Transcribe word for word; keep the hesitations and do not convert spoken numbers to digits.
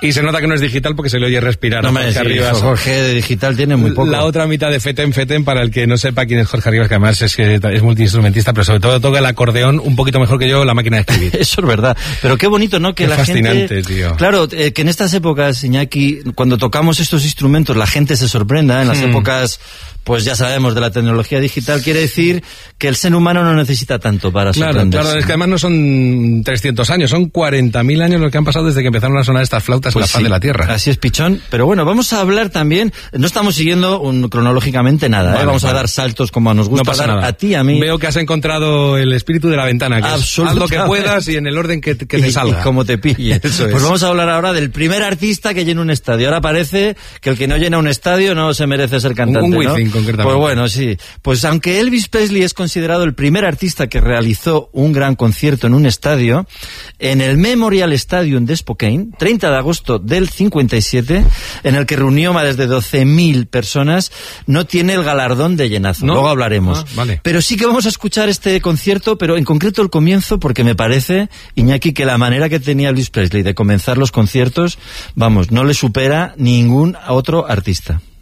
Y se nota que no es digital porque se le oye respirar no a me Jorge decís, Arribas. Jorge de digital tiene muy poco. La otra mitad de Feten Feten, para el que no sepa quién es Jorge Arribas, que además es que es multiinstrumentista, pero sobre todo toca el acordeón un poquito mejor que yo la máquina de escribir. Eso es verdad. Pero qué bonito, ¿no? Que qué la fascinante, gente... tío. Claro, eh, que en estas épocas, Iñaki, cuando tocamos estos instrumentos, la gente se sorprenda. En las hmm. épocas, pues ya sabemos, de la tecnología digital, quiere decir que el ser humano no necesita tanto para claro, sorprenderse. Claro, es que además no son trescientos años, son cuarenta mil años los que han pasado desde que empezaron a sonar estas flautas pues en la faz sí, de la Tierra. Así es, Pichón. Pero bueno, vamos a hablar también, no estamos siguiendo un, cronológicamente nada, vale, ¿eh? Vamos vale. a dar saltos como nos gusta no pasa dar nada. a ti, a mí. Veo que has encontrado el espíritu de la ventana, que es, haz lo que puedas y en el orden que, que te salga. Y, y como te pille. Eso pues es. vamos a hablar ahora del primer artista que llena un estadio. Ahora parece que el que no llena un estadio no se merece ser cantante, un, un ¿no? Wizzing, concretamente. Pues bueno, sí. Pues aunque Elvis Presley es considerado el primer artista que realizó un gran concierto en un estadio, en el Memorial Stadium de Spokane, treinta de agosto del cincuenta y siete, en el que reunió más de doce mil personas, no tiene el galardón de llenazo. ¿No? Luego hablaremos. Ah, vale. Pero sí que vamos a escuchar este concierto, pero en concreto el comienzo, porque me parece, Iñaki, que la manera que tenía Elvis Presley de comenzar los conciertos, vamos, no le supera ningún otro artista.